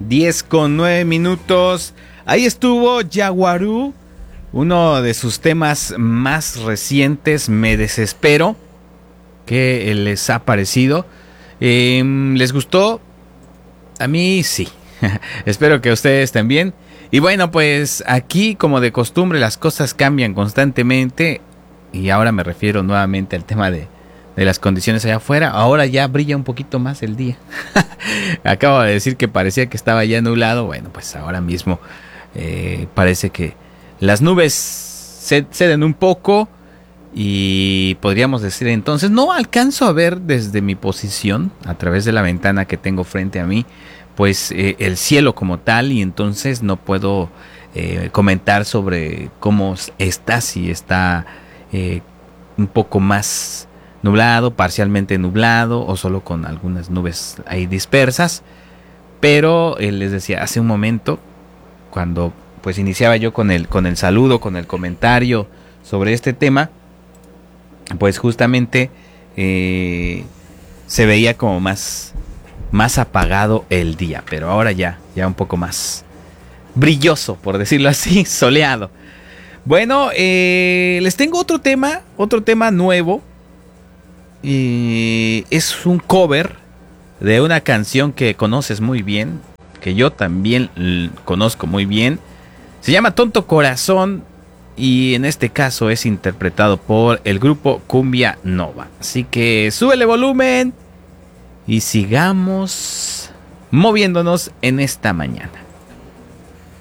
10:09. Ahí estuvo Yaguarú, uno de sus temas más recientes, Me Desespero. ¿Qué les ha parecido? ¿Les gustó? A mí sí. Espero que a ustedes también. Y bueno, pues aquí, como de costumbre, las cosas cambian constantemente. Y ahora me refiero nuevamente al tema de las condiciones allá afuera. Ahora ya brilla un poquito más el día. Acabo de decir que parecía que estaba ya nublado. Bueno, pues ahora mismo parece que las nubes ceden un poco. Y podríamos decir entonces, no alcanzo a ver desde mi posición, a través de la ventana que tengo frente a mí, pues el cielo como tal, y entonces no puedo comentar sobre cómo está, si está un poco más nublado, parcialmente nublado o solo con algunas nubes ahí dispersas. Pero les decía hace un momento, cuando pues iniciaba yo con el saludo, con el comentario sobre este tema, pues justamente se veía como más apagado el día, pero ahora ya un poco más brilloso, por decirlo así, soleado. Bueno, les tengo otro tema nuevo. Es un cover de una canción que conoces muy bien, que yo también conozco muy bien. Se llama Tonto Corazón. Y en este caso es interpretado por el grupo Cumbia Nova. Así que súbele volumen y sigamos moviéndonos en esta mañana.